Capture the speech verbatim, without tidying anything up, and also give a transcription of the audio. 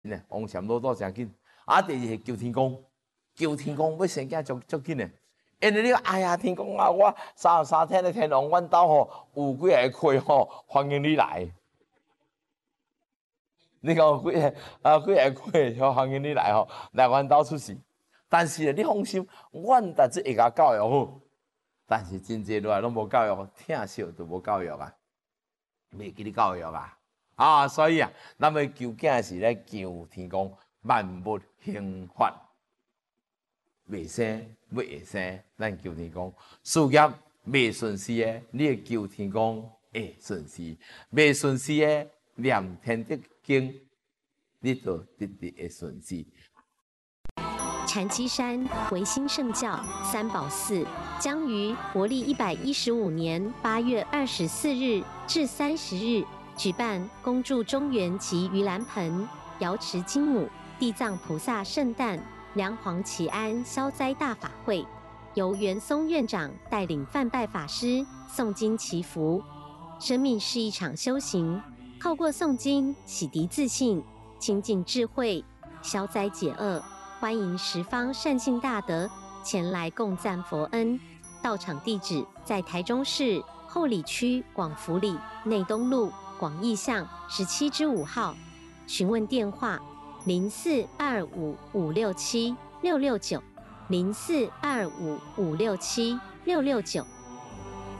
呢，王禅老大真紧。啊，第二是求天公，求天公要生囝足足紧的。因为你哎呀，天公啊，我三十三天的天王，阮兜吼有几个亏吼，欢迎你来。你讲有几个啊？几个亏，欢迎你来吼，来阮兜出事。但是你放心，阮但只会甲教育好。但是真济落来拢无教育，听笑都无教育啊，袂记你教育啊。啊，所以啊，咱要求囝是咧求天公万物兴发。未生，要会生，咱求天公；事业未顺遂的，你会求天公会顺遂；未顺遂的，念天地经，你就直直会顺遂。 禅七山维新圣教三宝寺将于国历一百一十五年八月二十四日至三十日举办恭祝中元及盂兰盆、瑶池金母、地藏菩萨圣诞、梁皇祈安消灾大法会，由元松院长带领梵拜法师诵经祈福。生命是一场修行，透过诵经洗涤自信，亲近智慧，消灾解厄。欢迎十方善信大德前来共赞佛恩。到场地址在台中市后里区广福里内东路广义巷十七之五号。询问电话：零四二五五六七六六九零四二五五六七六六九。